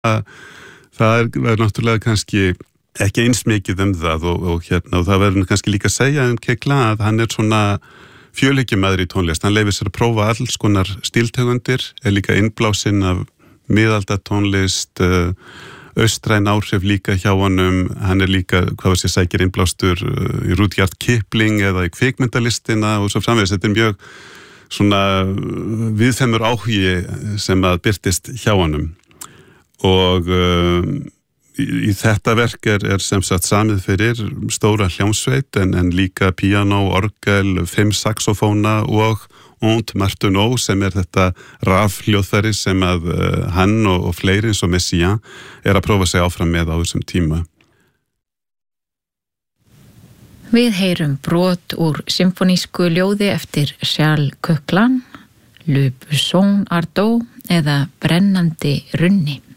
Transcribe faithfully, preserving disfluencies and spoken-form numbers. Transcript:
það er, er náttúrulega kannski ekki eins mikið um það og, og, hérna, og það verður kannski líka að segja um Kekla að hann er svona fjölhyggjumaður í tónlist. Hann leyfir sér að prófa alls konar stíltegundir, er líka innblásinn af miðaldatónlist, uh, austræn áhrif líka hjá honum, hann er líka, hvað var sér, sækir innblástur uh, í Rudyard Kipling eða í kvikmyndalistina og svo framvegis. Þetta er mjög svona viðfemur áhugi sem að birtist hjá honum og uh, í, í þetta verk er, er sem sagt samið fyrir stóra hljómsveit en, en líka píanó, orgel, fimm saxofóna og und Martineau sem er þetta rafhljóðfæri sem að uh, hann og, og fleiri eins og Messiaen er að prófa sig áfram með á þessum tíma. Við heyrum brot úr symfonísku ljóði eftir Charles Coquelin, Le Buisson Ardou eða Brennandi runni.